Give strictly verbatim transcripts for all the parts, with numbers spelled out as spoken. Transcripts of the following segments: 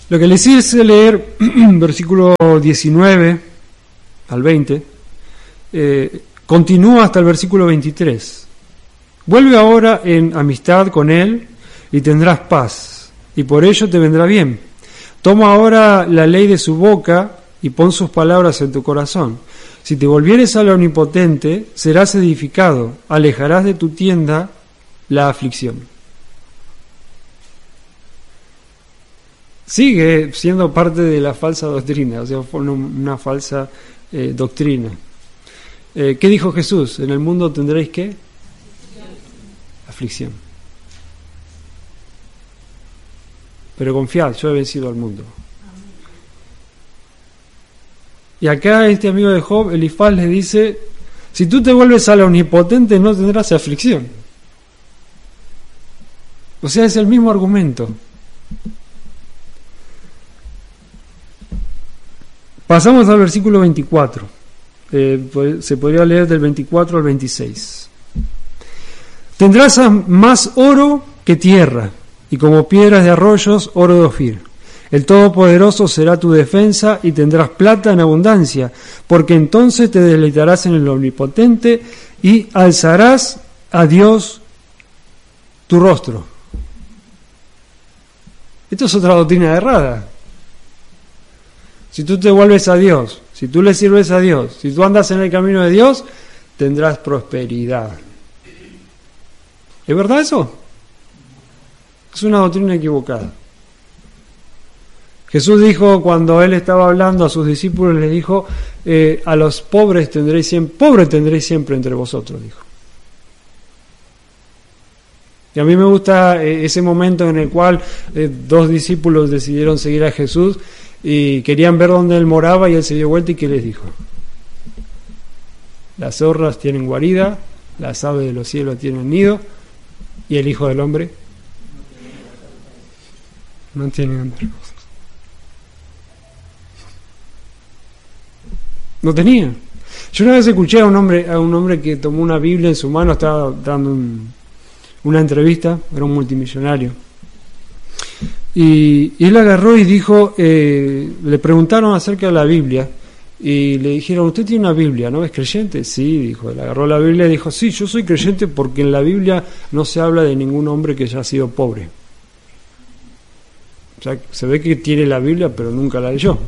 Lo que les hice leer, versículo diecinueve al veinte, eh, continúa hasta el versículo veintitrés. Vuelve ahora en amistad con él y tendrás paz, y por ello te vendrá bien. Toma ahora la ley de su boca y pon sus palabras en tu corazón. Si te volvieres al Omnipotente, serás edificado, alejarás de tu tienda la aflicción. Sigue siendo parte de la falsa doctrina, o sea, una falsa eh, doctrina. Eh, ¿Qué dijo Jesús? En el mundo tendréis ¿qué? Aflicción. Pero confiad, yo he vencido al mundo. Y acá este amigo de Job, Elifaz, le dice, si tú te vuelves al Omnipotente no tendrás aflicción. O sea, es el mismo argumento. Pasamos al versículo veinticuatro. Eh, se podría leer del veinticuatro al veintiséis. Tendrás más oro que tierra, y como piedras de arroyos, oro de Ofir. El Todopoderoso será tu defensa, y tendrás plata en abundancia, porque entonces te deleitarás en el Omnipotente, y alzarás a Dios tu rostro. Esto es otra doctrina errada. Si tú te vuelves a Dios, si tú le sirves a Dios, si tú andas en el camino de Dios, tendrás prosperidad. ¿Es verdad eso? Es una doctrina equivocada. Jesús dijo, cuando Él estaba hablando a sus discípulos, les dijo, eh, a los pobres tendréis siempre, pobres tendréis siempre entre vosotros, dijo. Y a mí me gusta eh, ese momento en el cual eh, dos discípulos decidieron seguir a Jesús y querían ver dónde Él moraba, y Él se dio vuelta y ¿qué les dijo? Las zorras tienen guarida, las aves de los cielos tienen nido, y el Hijo del Hombre no tiene donde reposar. No tenía. Yo una vez escuché a un hombre, a un hombre que tomó una Biblia en su mano, estaba dando un, una entrevista, era un multimillonario. Y, y él agarró y dijo, eh, le preguntaron acerca de la Biblia, y le dijeron, ¿usted tiene una Biblia, no es creyente? Sí, dijo, él agarró la Biblia y dijo, sí, yo soy creyente porque en la Biblia no se habla de ningún hombre que haya sido pobre. O sea, se ve que tiene la Biblia, pero nunca la leyó.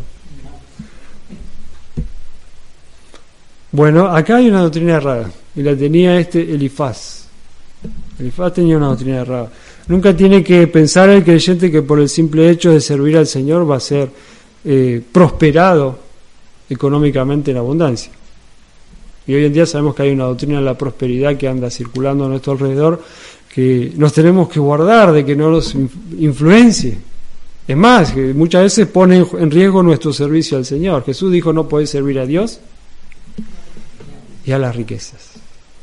Bueno, acá hay una doctrina errada, y la tenía este Elifaz. Elifaz tenía una doctrina errada. Nunca tiene que pensar el creyente que por el simple hecho de servir al Señor va a ser eh, prosperado económicamente en abundancia. Y hoy en día sabemos que hay una doctrina de la prosperidad que anda circulando a nuestro alrededor, que nos tenemos que guardar de que no nos influencie. Es más, que muchas veces pone en riesgo nuestro servicio al Señor. Jesús dijo, no podés servir a Dios y a las riquezas.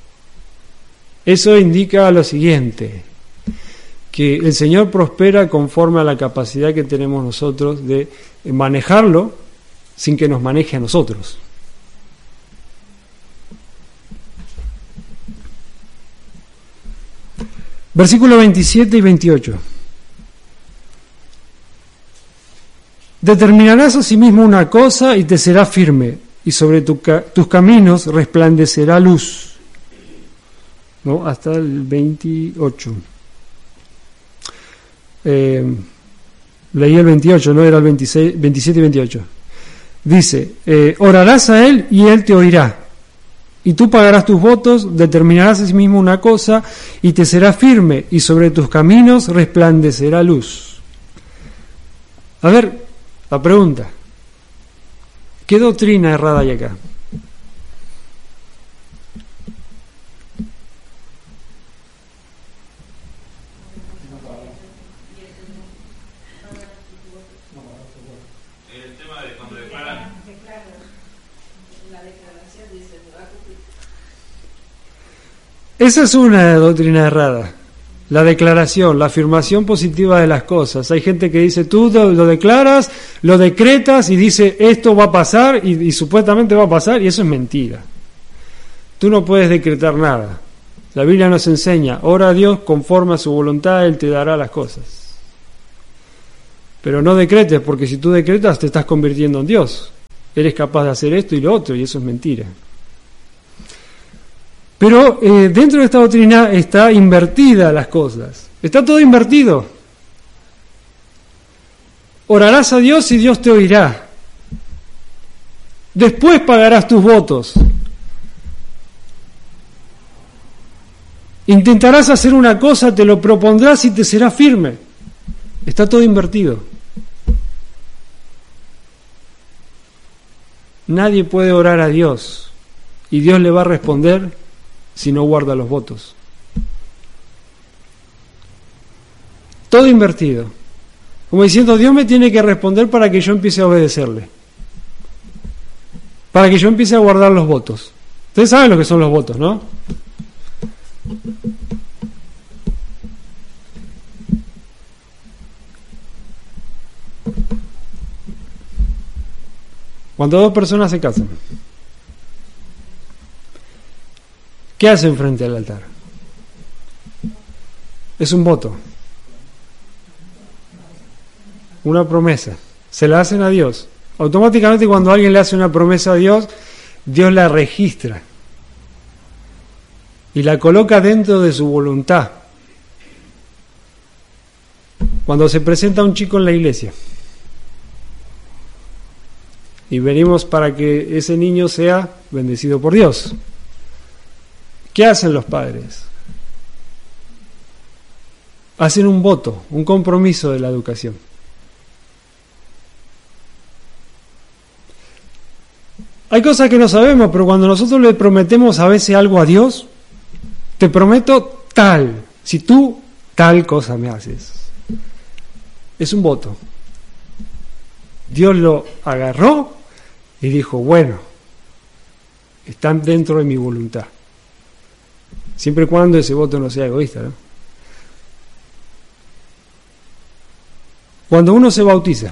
Eso indica lo siguiente, que el Señor prospera conforme a la capacidad que tenemos nosotros de manejarlo sin que nos maneje a nosotros. Versículos veintisiete y veintiocho. Determinarás asimismo una cosa y te será firme, y sobre tu ca- tus caminos resplandecerá luz. ¿No? Hasta el veintiocho. Eh, leí el veintiocho, no era el veintiséis, veintisiete y veintiocho. Dice, eh, orarás a Él y Él te oirá, y tú pagarás tus votos, determinarás asimismo una cosa y te será firme, y sobre tus caminos resplandecerá luz. A ver, la pregunta, ¿qué doctrina errada hay acá? Esa es una doctrina errada, la declaración, la afirmación positiva de las cosas. Hay gente que dice, tú lo declaras, lo decretas y dice, esto va a pasar y, y supuestamente va a pasar, y eso es mentira. Tú no puedes decretar nada. La Biblia nos enseña, ora a Dios conforme a su voluntad, Él te dará las cosas. Pero no decretes, porque si tú decretas te estás convirtiendo en Dios. Eres capaz de hacer esto y lo otro, y eso es mentira. Pero eh, dentro de esta doctrina está invertida las cosas. Está todo invertido. Orarás a Dios y Dios te oirá. Después pagarás tus votos. Intentarás hacer una cosa, te lo propondrás y te será firme. Está todo invertido. Nadie puede orar a Dios y Dios le va a responder si no guarda los votos. Todo invertido. Como diciendo, Dios me tiene que responder para que yo empiece a obedecerle. Para que yo empiece a guardar los votos. Ustedes saben lo que son los votos, ¿no? Cuando dos personas se casan, ¿qué hacen frente al altar? Es un voto, una promesa. Se la hacen a Dios. Automáticamente cuando alguien le hace una promesa a Dios, Dios la registra y la coloca dentro de su voluntad. Cuando se presenta un chico en la iglesia y venimos para que ese niño sea bendecido por Dios, ¿qué hacen los padres? Hacen un voto, un compromiso de la educación. Hay cosas que no sabemos, pero cuando nosotros le prometemos a veces algo a Dios, te prometo tal, si tú tal cosa me haces. Es un voto. Dios lo agarró y dijo, bueno, están dentro de mi voluntad. Siempre y cuando ese voto no sea egoísta, ¿no? Cuando uno se bautiza,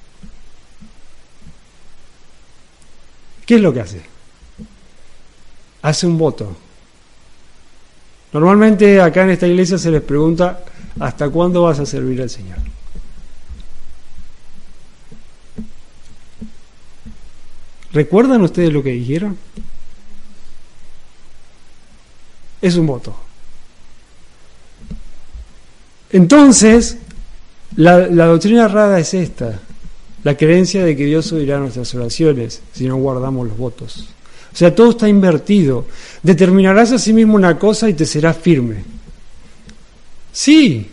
¿qué es lo que hace? Hace un voto. Normalmente acá en esta iglesia se les pregunta, ¿hasta cuándo vas a servir al Señor? ¿Recuerdan ustedes lo que dijeron? Es un voto. Entonces, la, la doctrina errada es esta, la creencia de que Dios oirá nuestras oraciones si no guardamos los votos. O sea, todo está invertido. Determinarás a sí mismo una cosa y te serás firme. Sí,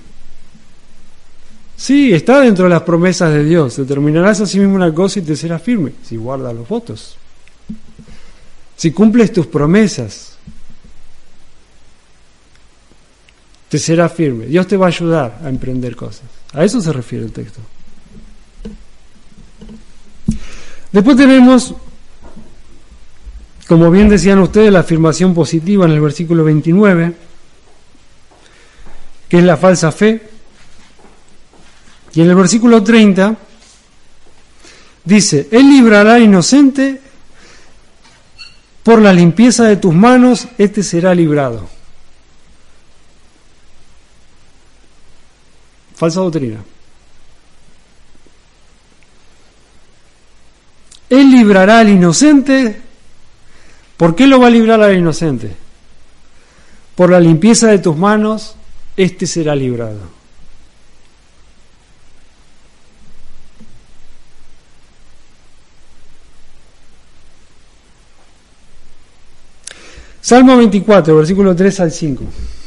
sí, está dentro de las promesas de Dios. Determinarás a sí mismo una cosa y te serás firme si guardas los votos. Si cumples tus promesas, te serás firme. Dios te va a ayudar a emprender cosas. A eso se refiere el texto. Después tenemos, como bien decían ustedes, la afirmación positiva en el versículo veintinueve, que es la falsa fe. Y en el versículo treinta dice, Él librará al inocente, por la limpieza de tus manos, éste será librado. Falsa doctrina. Él librará al inocente. ¿Por qué lo va a librar al inocente? Por la limpieza de tus manos, éste será librado. Salmo veinticuatro, versículo tres al cinco.